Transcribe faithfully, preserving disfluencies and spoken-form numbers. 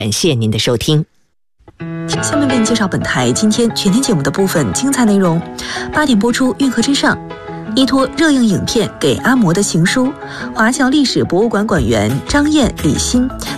感谢您的收听。 下面为您介绍本台今天全天节目的部分精彩内容。八点播出《运河之上》，依托热映影片《给阿嬷的情书》，华侨历史博物馆馆员张燕、李欣